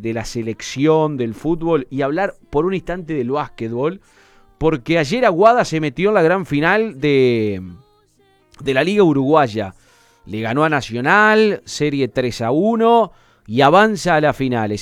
de la selección, del fútbol y hablar por un instante del básquetbol, porque ayer Aguada se metió en la gran final de la Liga Uruguaya. Le ganó a Nacional, serie 3-1 y avanza a las finales.